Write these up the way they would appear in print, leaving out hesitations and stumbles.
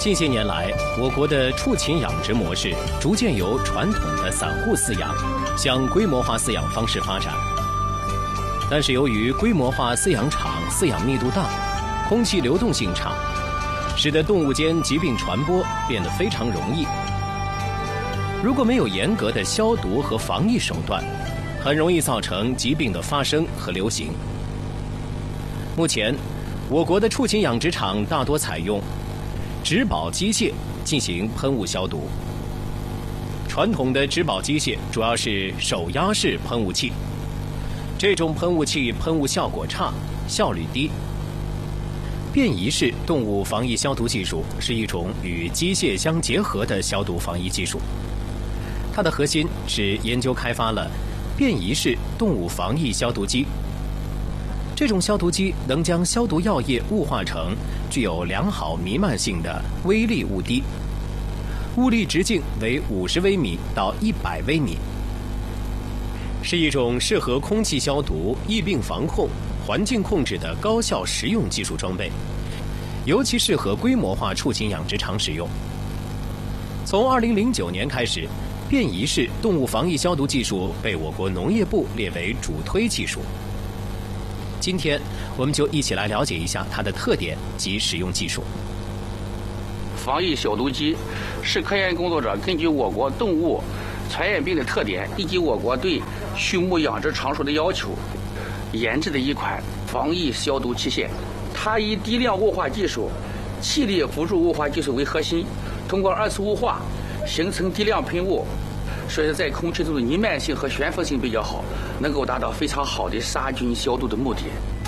近些年来，我国的畜禽养殖模式逐渐由传统的散户饲养向规模化饲养方式发展。但是由于规模化饲养场饲养密度大，空气流动性差，使得动物间疾病传播变得非常容易。如果没有严格的消毒和防疫手段，很容易造成疾病的发生和流行。目前，我国的畜禽养殖场大多采用植保机械进行喷雾消毒。传统的植保机械主要是手压式喷雾器，这种喷雾器喷雾效果差，效率低。便移式动物防疫消毒技术是一种与机械相结合的消毒防疫技术，它的核心是研究开发了便移式动物防疫消毒机。这种消毒机能将消毒药液雾化成具有良好弥漫性的微粒雾滴，雾粒直径为50微米到100微米，是一种适合空气消毒、疫病防控、环境控制的高效实用技术装备，尤其适合规模化畜禽养殖场使用。从2009年开始，便移式动物防疫消毒技术被我国农业部列为主推技术。今天，我们就一起来了解一下它的特点及使用技术。 防疫消毒机是科研工作者根据我国动物传染病的特点以及我国对畜牧养殖场所的要求研制的一款防疫消毒器械。它以低量雾化技术、气力辅助雾化技术为核心，通过二次雾化形成低量喷雾，所以在空气中的弥漫性和悬浮性比较好，能够达到非常好的杀菌消毒的目的。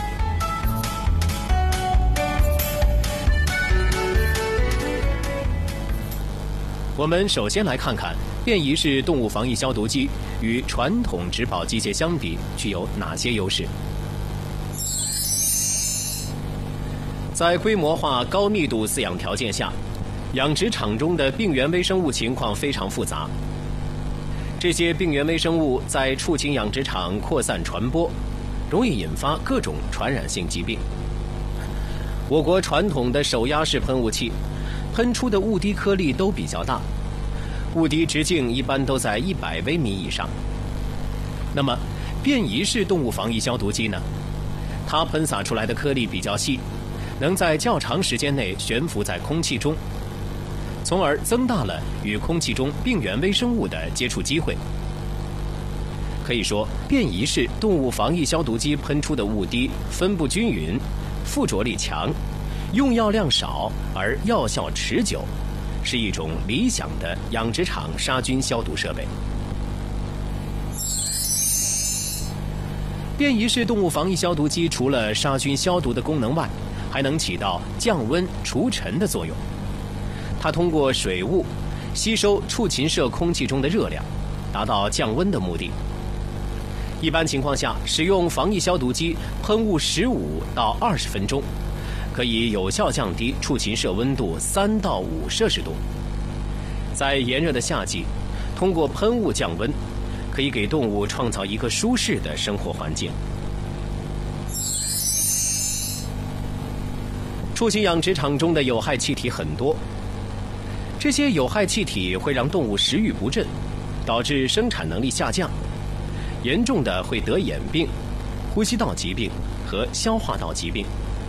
我们首先来看看便移式动物防疫消毒机与传统植保机械相比具有哪些优势。在规模化高密度饲养条件下，养殖场中的病原微生物情况非常复杂。这些病原微生物在畜禽养殖场扩散传播，容易引发各种传染性疾病。我国传统的手压式喷雾器喷出的雾滴颗粒都比较大，雾滴直径一般都在100微米以上。那么，便移式动物防疫消毒机呢？它喷洒出来的颗粒比较细，能在较长时间内悬浮在空气中，从而增大了与空气中病原微生物的接触机会。可以说，便移式动物防疫消毒机喷出的雾滴分布均匀，附着力强，用药量少而药效持久，是一种理想的养殖场杀菌消毒设备。便移式动物防疫消毒机除了杀菌消毒的功能外，还能起到降温除尘的作用。它通过水雾吸收畜禽舍空气中的热量，达到降温的目的。一般情况下，使用防疫消毒机喷雾15到20分钟，可以有效降低畜禽舍温度3到5摄氏度。在炎热的夏季，通过喷雾降温，可以给动物创造一个舒适的生活环境。畜禽养殖场中的有害气体很多，这些有害气体会让动物食欲不振，导致生产能力下降，严重的会得眼病、呼吸道疾病和消化道疾病。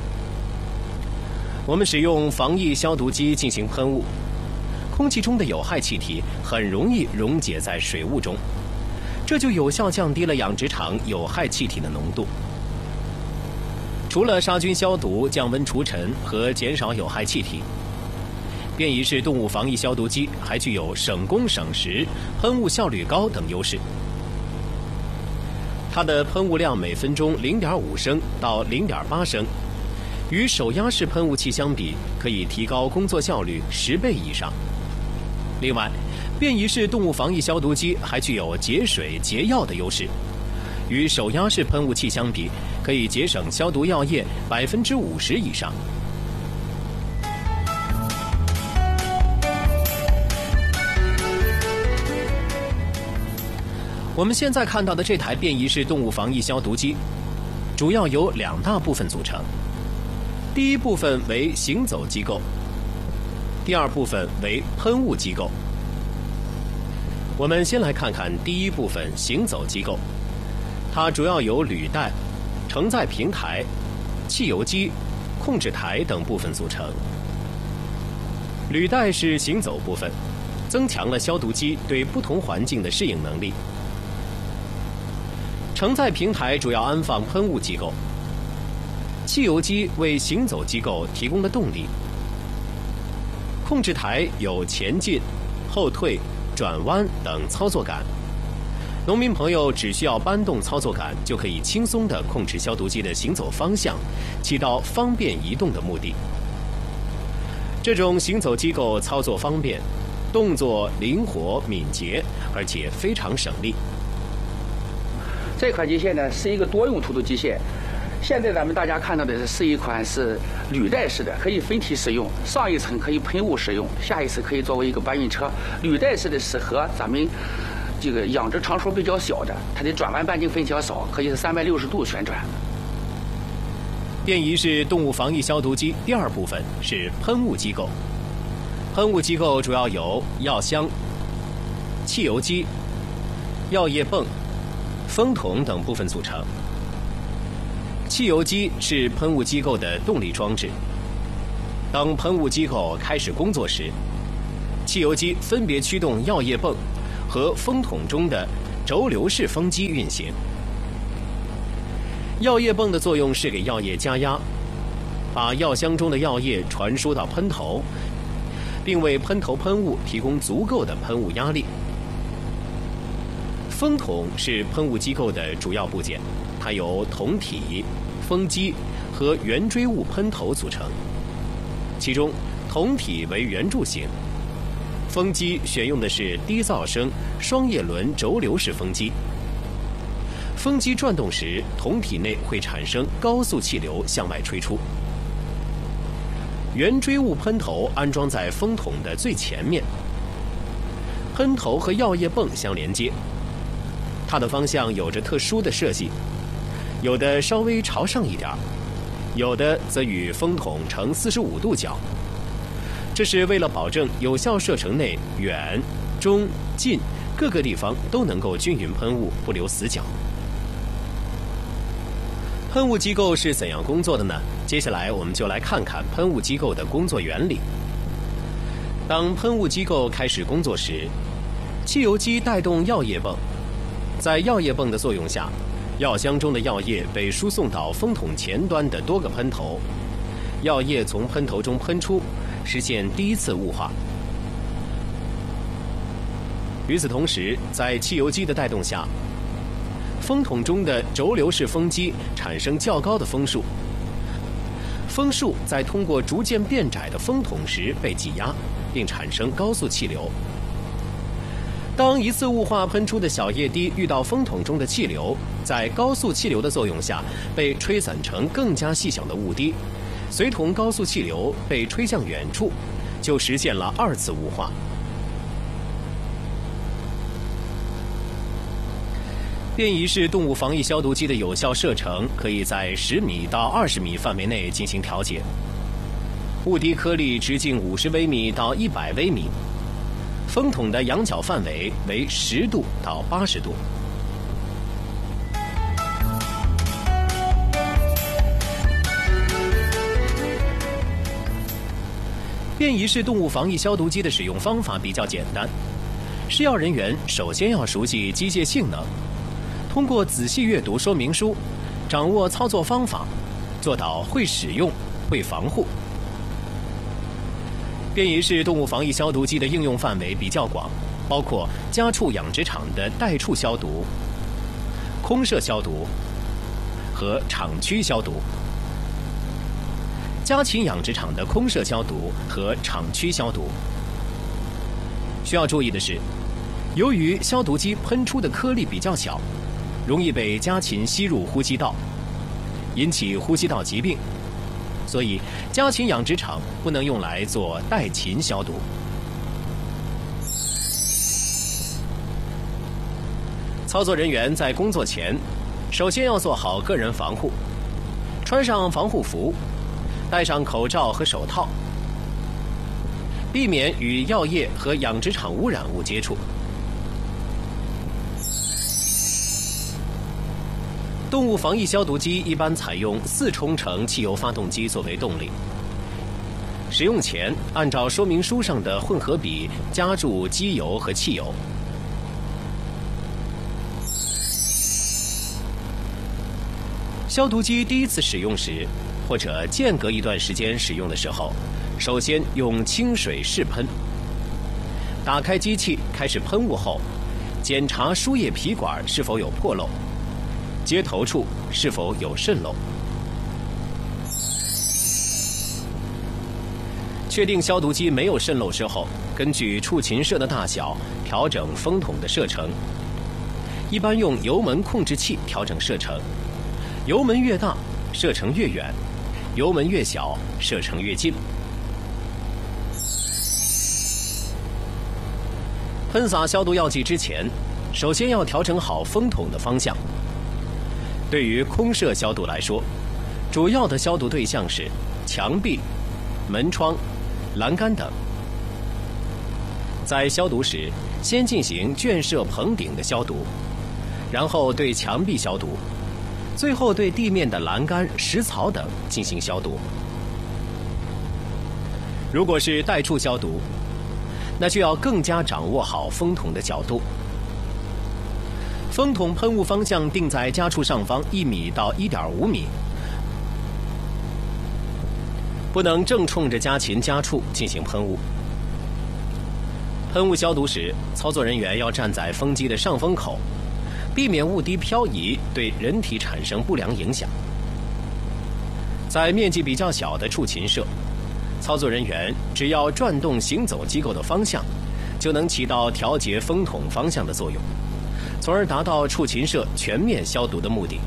我们使用防疫消毒机进行喷雾，空气中的有害气体很容易溶解在水雾中，这就有效降低了养殖场有害气体的浓度。除了杀菌消毒、降温除尘和减少有害气体，便移式动物防疫消毒机还具有省工省时、喷雾效率高等优势。它的喷雾量每分钟0.5升到0.8升，与手压式喷雾器相比，可以提高工作效率10倍以上。另外，便移式动物防疫消毒机还具有节水节药的优势，与手压式喷雾器相比，可以节省消毒药液50%以上。我们现在看到的这台便移式动物防疫消毒机，主要由2大部分组成。第一部分为行走机构， 第二部分为喷雾机构。我们先来看看第一部分行走机构，它主要由履带、承载平台、汽油机、控制台等部分组成。履带是行走部分，增强了消毒机对不同环境的适应能力。承载平台主要安放喷雾机构，汽油机为行走机构提供了动力。控制台有前进、后退、转弯等操作杆，农民朋友只需要搬动操作杆，就可以轻松地控制消毒机的行走方向，起到方便移动的目的。这种行走机构操作方便，动作灵活敏捷，而且非常省力。 这款机械呢是一个多用途的机械。现在咱们大家看到的是一款是履带式的，可以分体使用，上一层可以喷雾使用，下一层可以作为一个搬运车。履带式的适合咱们这个养殖场数比较小的，它的转弯半径分较少，可以是360度旋转。 便宜式动物防疫消毒机第二部分是喷雾机构。喷雾机构主要由药箱、汽油机、药液泵、风筒等部分组成。汽油机是喷雾机构的动力装置。当喷雾机构开始工作时，汽油机分别驱动药液泵和风筒中的轴流式风机运行。药液泵的作用是给药液加压，把药箱中的药液传输到喷头，并为喷头喷雾提供足够的喷雾压力。风筒是喷雾机构的主要部件，它由筒体、风机和圆锥物喷头组成。其中，筒体为圆柱形，风机选用的是低噪声双叶轮轴流式风机。风机转动时，筒体内会产生高速气流向外吹出。圆锥物喷头安装在风筒的最前面，喷头和药液泵相连接。它的方向有着特殊的设计，有的稍微朝上一点，有的则与风筒呈45度角。这是为了保证有效射程内远、中、近各个地方都能够均匀喷雾，不留死角。喷雾机构是怎样工作的呢？接下来我们就来看看喷雾机构的工作原理。当喷雾机构开始工作时，汽油机带动药液泵，在药液泵的作用下，药箱中的药液被输送到风筒前端的多个喷头，药液从喷头中喷出，实现第一次雾化。与此同时，在汽油机的带动下，风筒中的轴流式风机产生较高的风速，风速在通过逐渐变窄的风筒时被挤压，并产生高速气流。当一次雾化喷出的小液滴遇到风筒中的气流，在高速气流的作用下被吹散成更加细小的雾滴，随同高速气流被吹向远处，就实现了二次雾化。便宜式动物防疫消毒机的有效射程可以在10米到20米范围内进行调节，雾滴颗粒直径50微米到100微米，风筒的仰角范围为10度到80度。便宜式动物防疫消毒机的使用方法比较简单，试药人员首先要熟悉机械性能，通过仔细阅读说明书，掌握操作方法，做到会使用、会防护。便宜式动物防疫消毒机的应用范围比较广，包括家畜养殖场的带畜消毒、空舍消毒和厂区消毒。家禽养殖场的空舍消毒和厂区消毒。需要注意的是，由于消毒机喷出的颗粒比较小，容易被家禽吸入呼吸道，引起呼吸道疾病，所以家禽养殖场不能用来做带禽消毒。操作人员在工作前，首先要做好个人防护，穿上防护服，戴上口罩和手套。 避免与药液和养殖场污染物接触。动物防疫消毒机一般采用4冲程汽油发动机作为动力。使用前，按照说明书上的混合比加注机油和汽油。消毒机第一次使用时，或者间隔一段时间使用的时候，首先用清水试喷。打开机器开始喷雾后，检查输液皮管是否有破漏，接头处是否有渗漏。确定消毒机没有渗漏之后，根据畜禽舍的大小调整风筒的射程。一般用油门控制器调整射程，油门越大，射程越远；油门越小，射程越近。喷洒消毒药剂之前，首先要调整好风筒的方向。对于空舍消毒来说，主要的消毒对象是墙壁、门窗、栏杆等。在消毒时，先进行圈舍棚顶的消毒，然后对墙壁消毒，最后对地面的栏杆、石槽等进行消毒。如果是带触消毒，那就要更加掌握好风筒的角度。风筒喷雾方向定在家畜上方1米到1.5米，不能正冲着家禽家畜进行喷雾。喷雾消毒时，操作人员要站在风机的上风口，避免雾滴漂移对人体产生不良影响。在面积比较小的畜禽舍，操作人员只要转动行走机构的方向，就能起到调节风筒方向的作用，从而达到畜禽舍全面消毒的目的。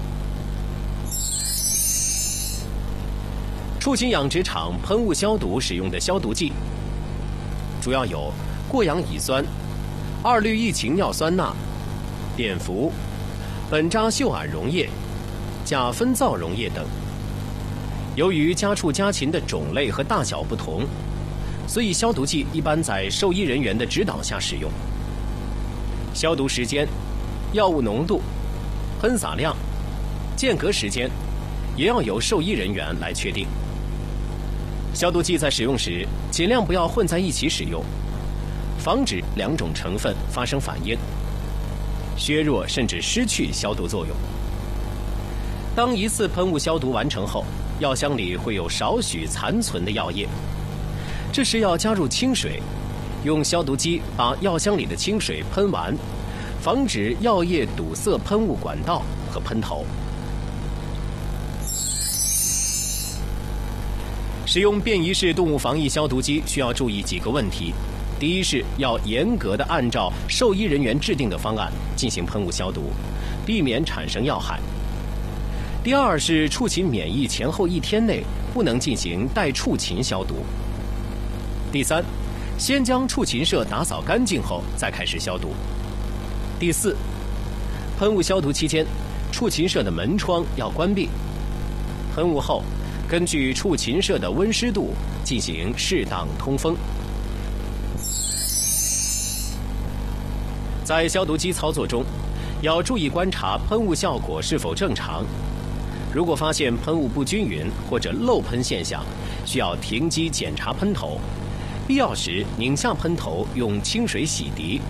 畜禽养殖场喷雾消毒使用的消毒剂，主要有过氧乙酸、2氯异氰尿酸钠、碘伏、苯扎溴铵溶液、甲酚皂溶液等。由于家畜家禽的种类和大小不同，所以消毒剂一般在兽医人员的指导下使用。消毒时间、药物浓度、喷洒量、间隔时间也要由兽医人员来确定。消毒剂在使用时尽量不要混在一起使用，防止2种成分发生反应，削弱甚至失去消毒作用。当一次喷雾消毒完成后，药箱里会有少许残存的药液，这时要加入清水，用消毒机把药箱里的清水喷完，防止药液堵塞喷雾管道和喷头。使用便宜式动物防疫消毒机需要注意几个问题。第一是要严格地按照兽医人员制定的方案进行喷雾消毒，避免产生药害。第二是畜禽免疫前后1天内不能进行带畜禽消毒。第三，先将畜禽舍打扫干净后再开始消毒。第四，喷雾消毒期间，畜禽舍的门窗要关闭。喷雾后，根据畜禽舍的温湿度进行适当通风。在消毒机操作中，要注意观察喷雾效果是否正常。如果发现喷雾不均匀或者漏喷现象，需要停机检查喷头，必要时拧下喷头用清水洗涤。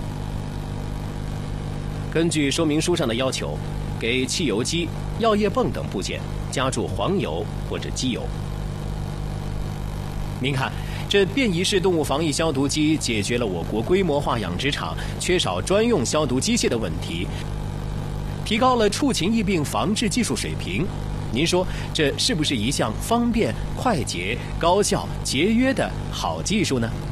根据说明书上的要求，给汽油机、药液泵等部件加注黄油或者机油。您看，这便宜式动物防疫消毒机解决了我国规模化养殖场缺少专用消毒机械的问题，提高了畜禽疫病防治技术水平。您说这是不是一项方便、快捷、高效、节约的好技术呢？